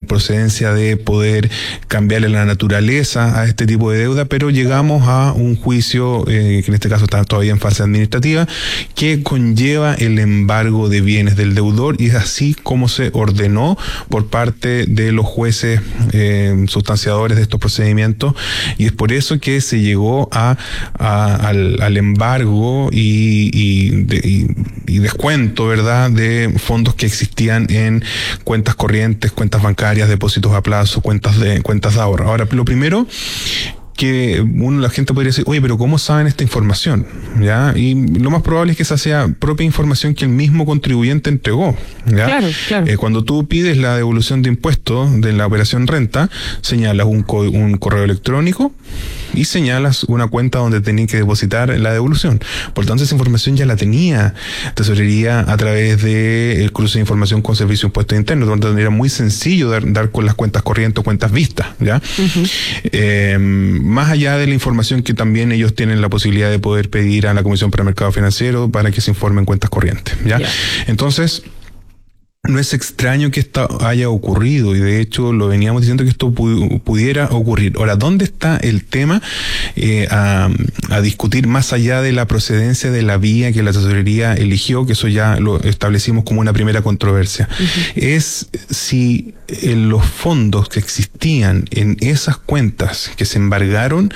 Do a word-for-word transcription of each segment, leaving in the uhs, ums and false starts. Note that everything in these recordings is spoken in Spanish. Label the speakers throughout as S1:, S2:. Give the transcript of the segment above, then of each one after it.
S1: procedencia de poder cambiarle la naturaleza a este tipo de deuda, pero llegamos a un juicio, eh, que en este caso está todavía en fase administrativa, que conlleva el embargo de bienes del deudor, y es así como se ordenó por parte de los jueces eh, sustanciadores de estos procedimientos, y es por eso que se llegó a, a al, al embargo y, y, de, y, y descuento, ¿verdad?, de fondos que existían en cuentas corrientes, cuentas bancarias, depósitos a plazo, cuentas de cuentas de ahorro. Ahora, lo primero que uno, la gente podría decir, oye, pero ¿cómo saben esta información? ¿Ya? Y lo más probable es que esa sea propia información que el mismo contribuyente entregó. ¿Ya?
S2: Claro, claro.
S1: Eh, cuando tú pides la devolución de impuestos de la operación renta, señalas un, co un correo electrónico y señalas una cuenta donde tenían que depositar la devolución. Por tanto, esa información ya la tenía Tesorería a través del cruce de información con Servicio de Impuestos Internos, donde era muy sencillo dar, dar con las cuentas corrientes o cuentas vistas. ¿Ya? Uh-huh. eh, Más allá de la información que también ellos tienen la posibilidad de poder pedir a la Comisión para el Mercado Financiero para que se informen cuentas corrientes, ¿ya? Yeah. Entonces, no es extraño que esto haya ocurrido, y de hecho lo veníamos diciendo que esto pu pudiera ocurrir. Ahora, ¿dónde está el tema eh, a, a discutir más allá de la procedencia de la vía que la Tesorería eligió, que eso ya lo establecimos como una primera controversia? Uh-huh. Es si eh, los fondos que existían en esas cuentas que se embargaron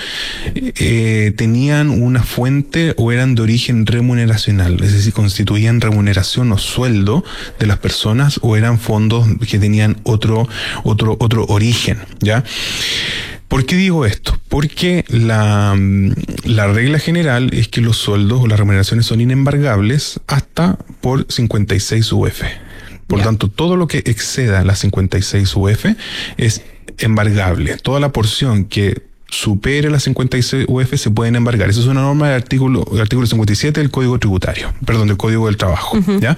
S1: eh, tenían una fuente o eran de origen remuneracional, es decir, constituían remuneración o sueldo de las personas, o eran fondos que tenían otro otro otro origen, ¿ya? ¿Por qué digo esto? Porque la, la regla general es que los sueldos o las remuneraciones son inembargables hasta por cincuenta y seis U F. Por yeah. tanto, todo lo que exceda las cincuenta y seis U F es embargable. Toda la porción que supere las cincuenta y seis U F se pueden embargar. Esa es una norma del artículo, del artículo cincuenta y siete del Código Tributario, perdón, del Código del Trabajo. Uh-huh. ¿Ya?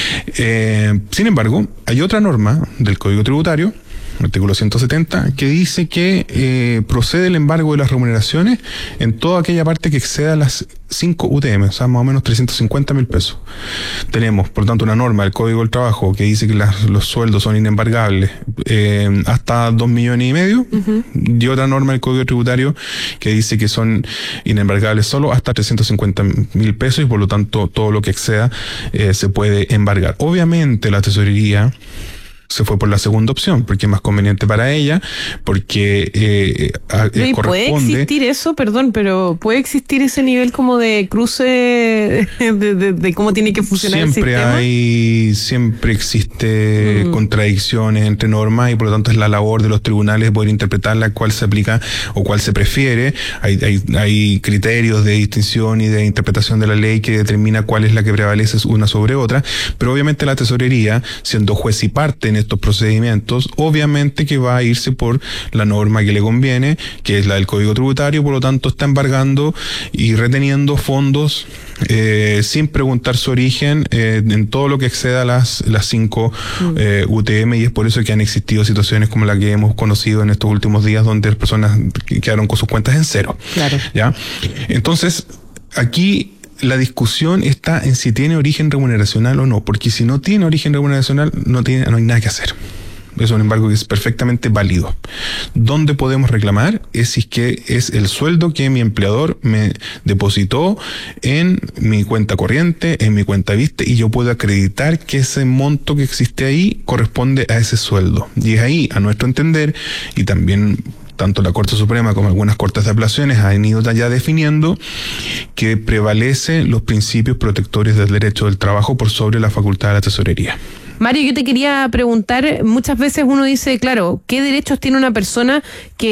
S1: Eh, sin embargo, hay otra norma del Código Tributario, artículo ciento setenta, que dice que eh, procede el embargo de las remuneraciones en toda aquella parte que exceda las cinco U T M, o sea, más o menos trescientos cincuenta mil pesos. Tenemos, por tanto, una norma del Código del Trabajo que dice que las, los sueldos son inembargables eh, hasta dos millones y medio, uh-huh. y otra norma del Código Tributario que dice que son inembargables solo hasta trescientos cincuenta mil pesos, y por lo tanto todo lo que exceda eh, se puede embargar. Obviamente la Tesorería se fue por la segunda opción, porque es más conveniente para ella, porque eh, eh, corresponde... ¿Puede
S2: existir eso? Perdón, pero ¿puede existir ese nivel como de cruce de, de, de, de cómo tiene que funcionar
S1: siempre
S2: el sistema?
S1: Hay, siempre existe mm. contradicciones entre normas, y por lo tanto es la labor de los tribunales poder interpretarla, cuál se aplica o cuál se prefiere. Hay, hay, hay criterios de distinción y de interpretación de la ley que determina cuál es la que prevalece una sobre otra, pero obviamente la Tesorería, siendo juez y parte en estos procedimientos, obviamente que va a irse por la norma que le conviene, que es la del Código Tributario. Por lo tanto está embargando y reteniendo fondos eh, sin preguntar su origen eh, en todo lo que exceda las las cinco mm. eh, U T M, y es por eso que han existido situaciones como la que hemos conocido en estos últimos días, donde las personas quedaron con sus cuentas en cero.
S2: Claro.
S1: ¿Ya? Entonces, aquí la discusión está en si tiene origen remuneracional o no, porque si no tiene origen remuneracional, no tiene, no hay nada que hacer. Es un embargo que es perfectamente válido. ¿Dónde podemos reclamar? Es si es que es el sueldo que mi empleador me depositó en mi cuenta corriente, en mi cuenta vista, y yo puedo acreditar que ese monto que existe ahí corresponde a ese sueldo. Y es ahí, a nuestro entender, y también tanto la Corte Suprema como algunas cortes de apelaciones han ido ya definiendo que prevalecen los principios protectores del derecho del trabajo por sobre la facultad de la Tesorería.
S2: Mario, yo te quería preguntar, muchas veces uno dice, claro, ¿qué derechos tiene una persona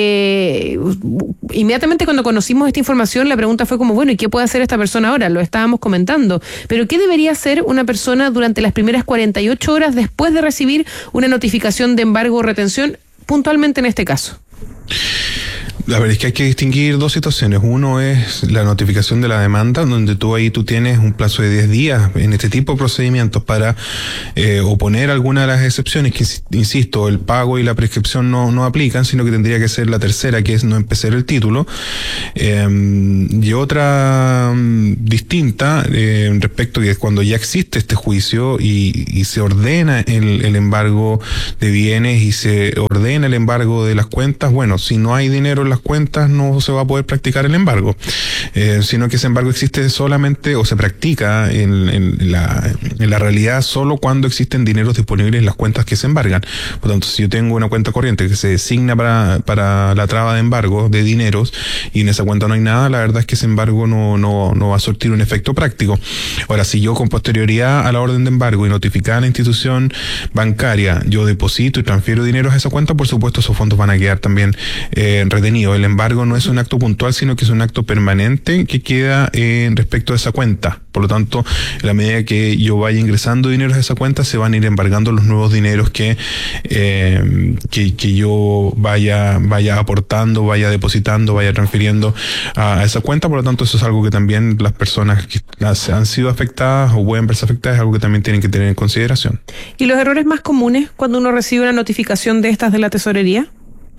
S2: que inmediatamente cuando conocimos esta información la pregunta fue como, bueno, ¿y qué puede hacer esta persona ahora? Lo estábamos comentando, pero ¿qué debería hacer una persona durante las primeras cuarenta y ocho horas después de recibir una notificación de embargo o retención, puntualmente en este caso?
S1: La verdad es que hay que distinguir dos situaciones. Uno es la notificación de la demanda, donde tú ahí tú tienes un plazo de diez días en este tipo de procedimientos para eh, oponer alguna de las excepciones que, insisto, el pago y la prescripción no, no aplican, sino que tendría que ser la tercera, que es no empezar el título. Eh, y otra um, distinta eh, respecto que es cuando ya existe este juicio y, y se ordena el, el embargo de bienes y se ordena el embargo de las cuentas. Bueno, si no hay dinero en las cuentas no se va a poder practicar el embargo, eh, sino que ese embargo existe solamente o se practica en, en, la, en la realidad solo cuando existen dineros disponibles en las cuentas que se embargan. Por tanto, si yo tengo una cuenta corriente que se designa para, para la traba de embargo de dineros y en esa cuenta no hay nada, la verdad es que ese embargo no, no, no va a surtir un efecto práctico. Ahora, si yo con posterioridad a la orden de embargo y notificada a la institución bancaria, yo deposito y transfiero dinero a esa cuenta, por supuesto esos fondos van a quedar también eh, retenidos. El embargo no es un acto puntual, sino que es un acto permanente que queda eh, respecto a esa cuenta. Por lo tanto, en la medida que yo vaya ingresando dinero a esa cuenta, se van a ir embargando los nuevos dineros que, eh, que, que yo vaya, vaya aportando, vaya depositando, vaya transfiriendo a, a esa cuenta. Por lo tanto, eso es algo que también las personas que las han sido afectadas o pueden verse afectadas, es algo que también tienen que tener en consideración.
S2: ¿Y los errores más comunes cuando uno recibe una notificación de estas de la tesorería?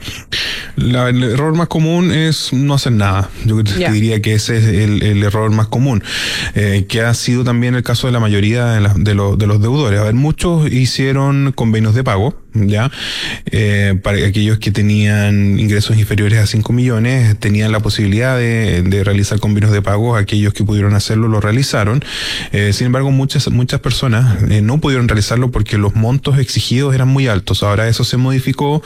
S1: La, el error más común es no hacer nada. Yo yeah. diría que ese es el, el error más común, eh, que ha sido también el caso de la mayoría de, la, de, lo, de los deudores. A ver, muchos hicieron convenios de pago, ya eh, para aquellos que tenían ingresos inferiores a cinco millones, tenían la posibilidad de, de realizar convenios de pago. Aquellos que pudieron hacerlo lo realizaron. Eh, sin embargo, muchas muchas personas eh, no pudieron realizarlo porque los montos exigidos eran muy altos. Ahora eso se modificó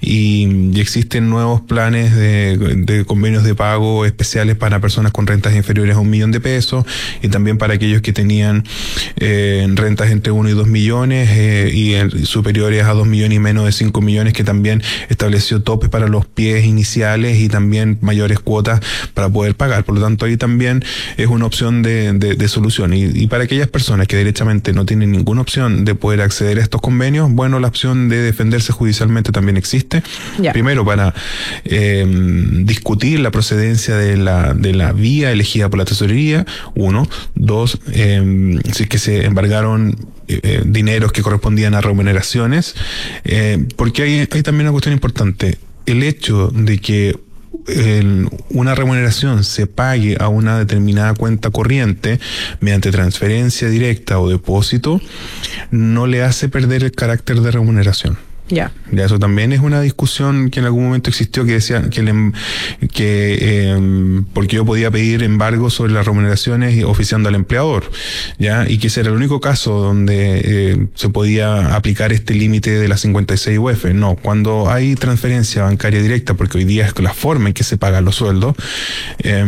S1: y y existen nuevos planes de, de convenios de pago especiales para personas con rentas inferiores a un millón de pesos y también para aquellos que tenían eh, rentas entre uno y dos millones eh, y el, superiores a dos millones y menos de cinco millones, que también estableció topes para los pies iniciales y también mayores cuotas para poder pagar. Por lo tanto, ahí también es una opción de, de, de solución. Y, y para aquellas personas que derechamente no tienen ninguna opción de poder acceder a estos convenios, bueno, la opción de defenderse judicialmente también existe. Yeah. Primero, para eh, discutir la procedencia de la de la vía elegida por la tesorería, uno. Dos, eh, si es que se embargaron eh, dineros que correspondían a remuneraciones, eh, porque hay, hay también una cuestión importante. El hecho de que El, una remuneración se pague a una determinada cuenta corriente mediante transferencia directa o depósito no le hace perder el carácter de remuneración.
S2: Ya.
S1: Ya, eso también es una discusión que en algún momento existió, que decía que, le, que eh, porque yo podía pedir embargo sobre las remuneraciones oficiando al empleador, ya, y que ese era el único caso donde eh, se podía aplicar este límite de la cincuenta y seis U F. No, cuando hay transferencia bancaria directa, porque hoy día es la forma en que se pagan los sueldos, eh,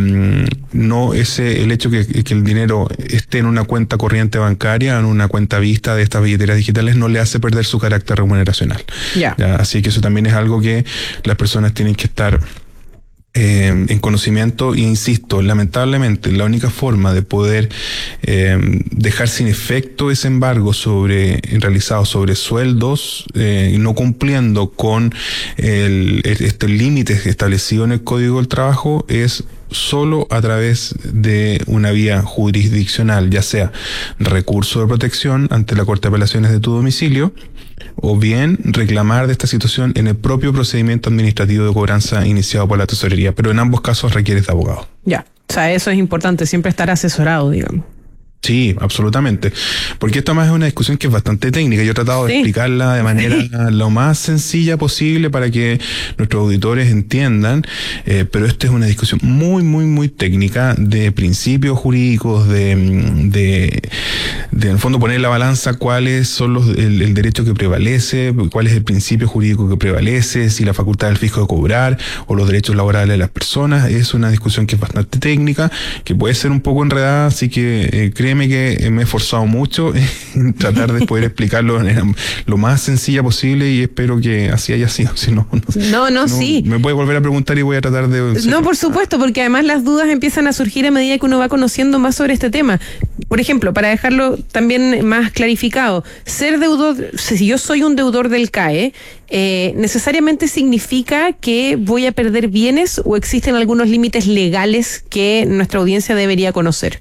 S1: no ese el hecho que, que el dinero esté en una cuenta corriente bancaria, en una cuenta vista de estas billeteras digitales, no le hace perder su carácter remuneracional.
S2: Yeah.
S1: Ya, así que eso también es algo que las personas tienen que estar eh, en conocimiento. Y insisto, lamentablemente la única forma de poder eh, dejar sin efecto ese embargo sobre realizado sobre sueldos eh, no cumpliendo con el, este límite establecido en el Código del Trabajo es solo a través de una vía jurisdiccional, ya sea recurso de protección ante la Corte de Apelaciones de tu domicilio, o bien reclamar de esta situación en el propio procedimiento administrativo de cobranza iniciado por la tesorería, pero en ambos casos requieres de abogado.
S2: Ya, o sea, eso es importante, siempre estar asesorado, digamos.
S1: Sí, absolutamente. Porque esto más es una discusión que es bastante técnica. Yo he tratado de sí. explicarla de manera sí. lo más sencilla posible para que nuestros auditores entiendan, eh, pero esta es una discusión muy, muy, muy técnica de principios jurídicos, de, de, de en el fondo poner en la balanza cuáles son los el, el derecho que prevalece, cuál es el principio jurídico que prevalece, si la facultad del fisco de cobrar o los derechos laborales de las personas. Es una discusión que es bastante técnica, que puede ser un poco enredada, así que eh, creo que me he esforzado mucho en tratar de poder explicarlo lo más sencilla posible y espero que así haya sido. Si no, no,
S2: no, no, no, sí.
S1: Me puede volver a preguntar y voy a tratar de...
S2: No, por supuesto, porque además las dudas empiezan a surgir a medida que uno va conociendo más sobre este tema. por ejemplo, para dejarlo también más clarificado, ser deudor, si yo soy un deudor del C A E, eh, ¿necesariamente significa que voy a perder bienes o existen algunos límites legales que nuestra audiencia debería conocer?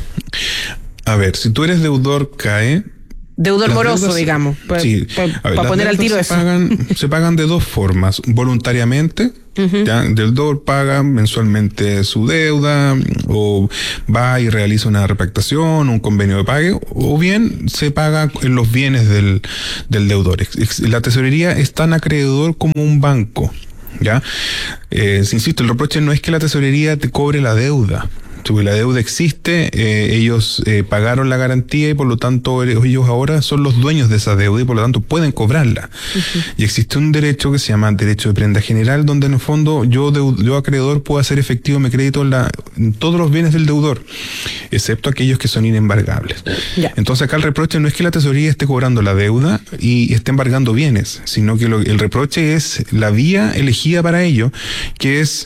S1: A ver, si tú eres deudor C A E...
S2: Deudor
S1: las
S2: moroso,
S1: deudas,
S2: digamos,
S1: sí,
S2: para poner al tiro
S1: se
S2: eso.
S1: Pagan, se pagan de dos formas, voluntariamente. Uh-huh. ¿Ya? El deudor paga mensualmente su deuda o va y realiza una repactación, un convenio de pague, o bien se paga en los bienes del, del deudor. La tesorería es tan acreedor como un banco. ¿Ya? Eh, insisto, el reproche no es que la tesorería te cobre la deuda. Si la deuda existe, eh, ellos eh, pagaron la garantía y por lo tanto ellos ahora son los dueños de esa deuda y por lo tanto pueden cobrarla. Uh-huh. Y existe un derecho que se llama derecho de prenda general, donde en el fondo yo, deud- yo acreedor puedo hacer efectivo mi crédito en, la, en todos los bienes del deudor, excepto aquellos que son inembargables. Yeah. Entonces acá el reproche no es que la tesorería esté cobrando la deuda y esté embargando bienes, sino que lo, el reproche es la vía elegida para ello, que es...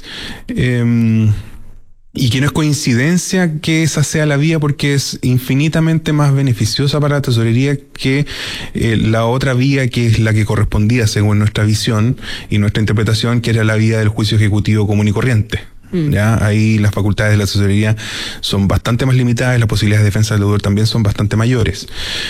S1: Eh, Y que no es coincidencia que esa sea la vía, porque es infinitamente más beneficiosa para la tesorería que eh, la otra vía, que es la que correspondía según nuestra visión y nuestra interpretación, que era la vía del juicio ejecutivo común y corriente. Mm. Ya ahí las facultades de la tesorería son bastante más limitadas y las posibilidades de defensa del deudor también son bastante mayores.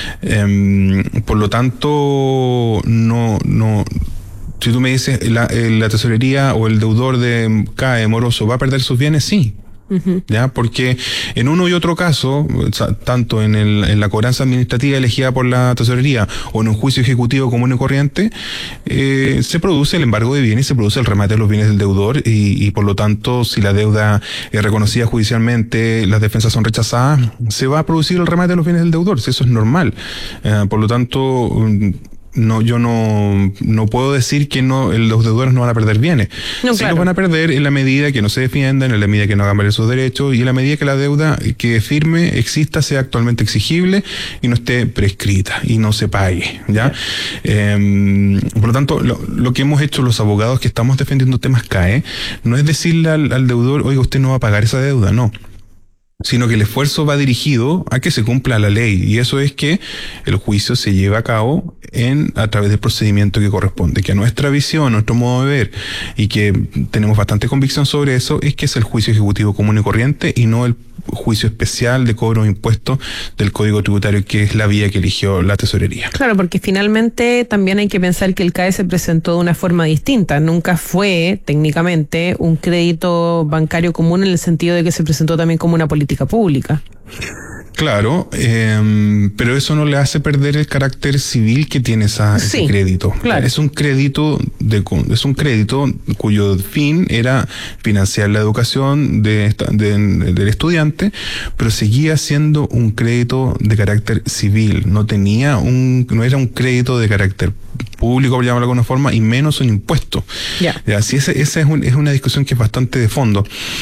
S1: Eh, por lo tanto, no, no. Si tú me dices la, la tesorería o el deudor de C A E moroso va a perder sus bienes, sí. Uh-huh. Ya, porque en uno y otro caso, tanto en, el, en la cobranza administrativa elegida por la tesorería o en un juicio ejecutivo común y corriente, eh, se produce el embargo de bienes, se produce el remate de los bienes del deudor y, y por lo tanto, si la deuda es reconocida judicialmente, las defensas son rechazadas, se va a producir el remate de los bienes del deudor, si eso es normal. Eh, por lo tanto, no, yo no, no puedo decir que no, los deudores no van a perder bienes. No, sí, claro. Los van a perder en la medida que no se defiendan, en la medida que no hagan valer sus derechos y en la medida que la deuda que firme exista, sea actualmente exigible y no esté prescrita y no se pague, ¿ya? Eh, por lo tanto, lo, lo que hemos hecho los abogados que estamos defendiendo temas C A E no es decirle al, al deudor, oiga, usted no va a pagar esa deuda, no. Sino que el esfuerzo va dirigido a que se cumpla la ley, y eso es que el juicio se lleve a cabo en a través del procedimiento que corresponde, que a nuestra visión, a nuestro modo de ver, y que tenemos bastante convicción sobre eso, es que es el juicio ejecutivo común y corriente y no el juicio especial de cobro de impuestos del Código Tributario, que es la vía que eligió la tesorería.
S2: Claro, porque finalmente también hay que pensar que el C A E se presentó de una forma distinta. Nunca fue técnicamente un crédito bancario común en el sentido de que se presentó también como una política pública.
S1: Claro, eh, pero eso no le hace perder el carácter civil que tiene esa, sí, ese crédito. Claro. Es un crédito de, es un crédito cuyo fin era financiar la educación de, de, de, del estudiante, pero seguía siendo un crédito de carácter civil. No tenía un, no era un crédito de carácter público, por llamarlo de alguna forma, y menos un impuesto. Yeah. Ya, sí, esa, esa es, un, es una discusión que es bastante de fondo.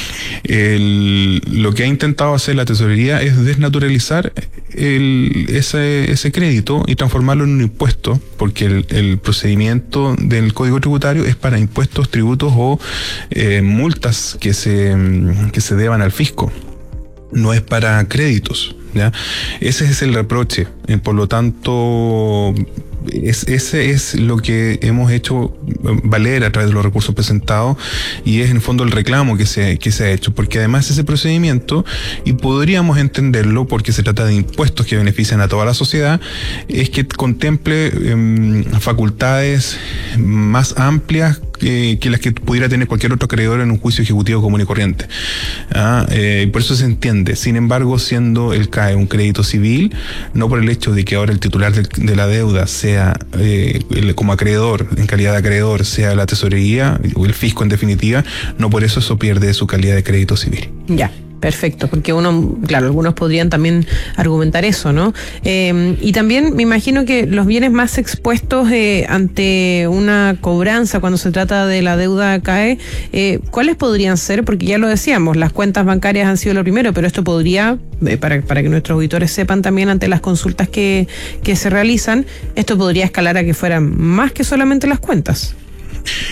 S1: El, lo que ha intentado hacer la tesorería es desnaturalizar el, ese, ese crédito y transformarlo en un impuesto, porque el, el procedimiento del Código Tributario es para impuestos, tributos o eh, multas que se, que se deban al fisco. No es para créditos, ¿ya? Ese es el reproche. Eh, por lo tanto, Es, ese es lo que hemos hecho valer a través de los recursos presentados y es en el fondo el reclamo que se, que se ha hecho, porque además ese procedimiento, y podríamos entenderlo porque se trata de impuestos que benefician a toda la sociedad, es que contemple eh, facultades más amplias que, que las que pudiera tener cualquier otro acreedor en un juicio ejecutivo común y corriente. Ah, eh, por eso se entiende. Sin embargo, siendo el C A E un crédito civil, no por el hecho de que ahora el titular de, de la deuda sea eh, el, como acreedor, en calidad de acreedor, sea la tesorería o el fisco en definitiva, no por eso eso pierde su calidad de crédito civil.
S2: Ya. Perfecto, porque uno, claro, algunos podrían también argumentar eso, ¿no? Eh, y también me imagino que los bienes más expuestos eh, ante una cobranza cuando se trata de la deuda C A E, eh, ¿cuáles podrían ser? Porque ya lo decíamos, las cuentas bancarias han sido lo primero, pero esto podría, eh, para, para que nuestros auditores sepan también ante las consultas que, que se realizan, esto podría escalar a que fueran más que solamente las cuentas.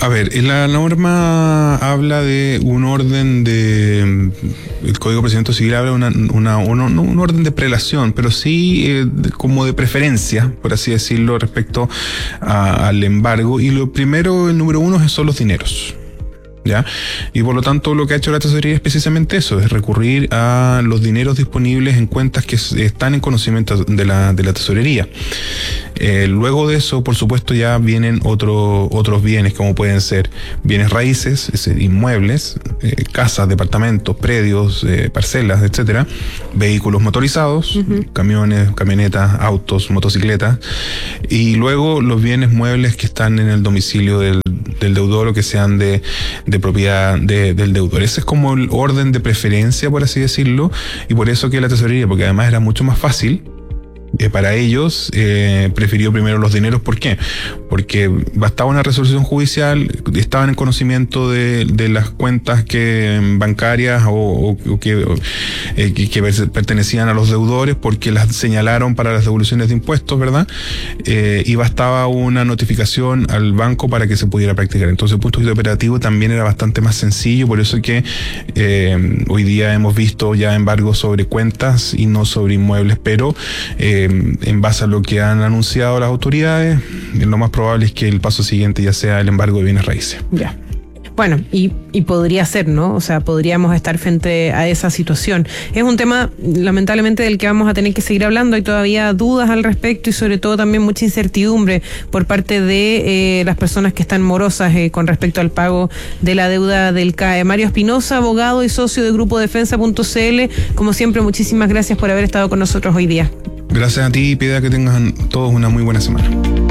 S1: A ver, la norma habla de un orden de... El Código de Procedimiento Civil habla de una, una, una, un, un orden de prelación, pero sí eh, de, como de preferencia, por así decirlo, respecto a, al embargo. Y lo primero, el número uno, son los dineros. ¿Ya? Y por lo tanto lo que ha hecho la tesorería es precisamente eso, es recurrir a los dineros disponibles en cuentas que están en conocimiento de la, de la tesorería. Eh, luego de eso, por supuesto, ya vienen otro, otros bienes, como pueden ser bienes raíces, es decir, inmuebles, eh, casas, departamentos, predios, eh, parcelas, etcétera, vehículos motorizados, uh-huh. camiones, camionetas, autos, motocicletas, y luego los bienes muebles que están en el domicilio del, del deudor o que sean de de propiedad de, del deudor. Ese es como el orden de preferencia, por así decirlo, y por eso que la tesorería, porque además era mucho más fácil eh, para ellos, eh, prefirió primero los dineros. ¿Por qué? Porque bastaba una resolución judicial, estaban en conocimiento de, de las cuentas que bancarias o, o, o que, o, eh, que, que pertenecían a los deudores, porque las señalaron para las devoluciones de impuestos, ¿verdad? Eh, y bastaba una notificación al banco para que se pudiera practicar. Entonces el punto de vista operativo también era bastante más sencillo, por eso que eh, hoy día hemos visto ya embargos sobre cuentas y no sobre inmuebles, pero eh, en base a lo que han anunciado las autoridades, lo más probable es que el paso siguiente ya sea el embargo de bienes raíces.
S2: Ya. Bueno, y, y podría ser, ¿no? O sea, podríamos estar frente a esa situación. Es un tema, lamentablemente, del que vamos a tener que seguir hablando. Hay todavía dudas al respecto y sobre todo también mucha incertidumbre por parte de eh, las personas que están morosas eh, con respecto al pago de la deuda del C A E. Mario Espinosa, abogado y socio de Grupo Defensa punto c l, como siempre, muchísimas gracias por haber estado con nosotros hoy día.
S1: Gracias a ti, Piedad, que tengan todos una muy buena semana.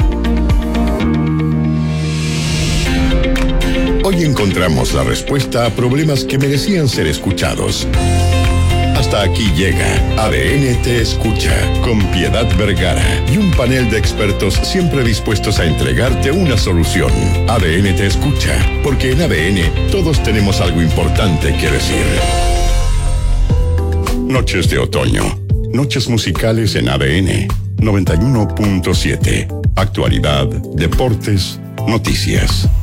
S3: Hoy encontramos la respuesta a problemas que merecían ser escuchados. Hasta aquí llega A D N Te Escucha, con Piedad Vergara y un panel de expertos siempre dispuestos a entregarte una solución. A D N Te Escucha, porque en A D N todos tenemos algo importante que decir. Noches de otoño. Noches musicales en A D N noventa y uno punto siete. Actualidad, deportes, noticias.